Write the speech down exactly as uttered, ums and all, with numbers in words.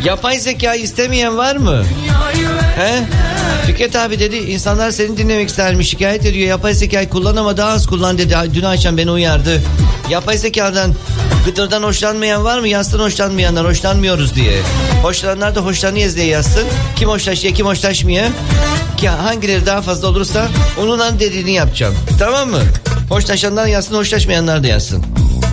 Yapay zeka istemeyen var mı? He? Fikret abi dedi, insanlar seni dinlemek istermiş, şikayet ediyor. Yapay zekayı kullan ama daha az kullan dedi. Dün akşam beni uyardı. Yapay zekadan, gıdırdan hoşlanmayan var mı? Yazsın hoşlanmayanlar, hoşlanmıyoruz diye. Hoşlananlar da hoşlanıyoruz diye yazsın. Kim hoşlaşıyor, kim hoşlaşmıyor. Ki hangileri daha fazla olursa onun dediğini yapacağım. Tamam mı? Hoşlaşanlar yazsın, hoşlaşmayanlar da yazsın.